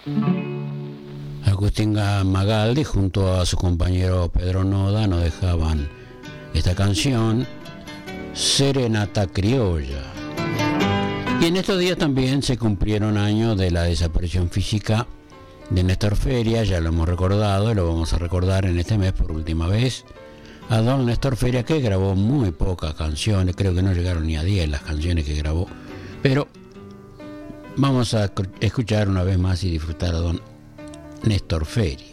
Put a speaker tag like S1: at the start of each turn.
S1: Agustín Magaldi junto a su compañero Pedro Noda nos dejaban esta canción, Serenata Criolla. Y en estos días también se cumplieron años de la desaparición física de Néstor Feria, ya lo hemos recordado y lo vamos a recordar en este mes por última vez. A don Néstor Feria, que grabó muy pocas canciones, creo que no llegaron ni a 10 las canciones que grabó, pero vamos a escuchar una vez más y disfrutar a don Néstor Feria.